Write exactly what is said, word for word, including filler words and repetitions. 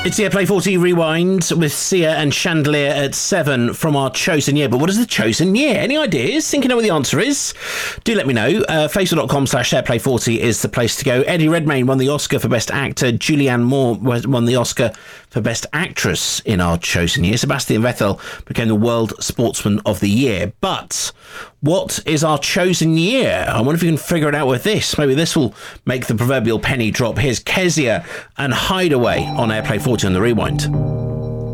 It's the Airplay forty Rewind with Sia and Chandelier at seven from our chosen year. But what is the chosen year? Any ideas? Think you know what the answer is? Do let me know. Uh, Facebook.com slash Airplay forty is the place to go. Eddie Redmayne won the Oscar for Best Actor. Julianne Moore won the Oscar for Best Actress in our chosen year. Sebastian Vettel became the World Sportsman of the Year. But what is our chosen year? I wonder if you can figure it out with this. Maybe this will make the proverbial penny drop. Here's Kezia and Hideaway on Airplay forty on the Rewind.